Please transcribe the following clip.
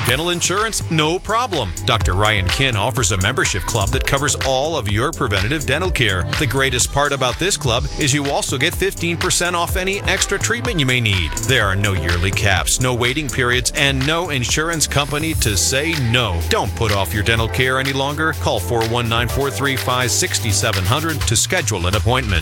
dental insurance? No problem. Dr. Ryan Kin offers a membership club that covers all of your preventative dental care. The greatest part about this club is you also get 15% off any extra treatment you may need. There are no yearly caps, no waiting periods, and no insurance company to say no. Don't put off your dental care any longer. Call 419-435-6700 to schedule an appointment.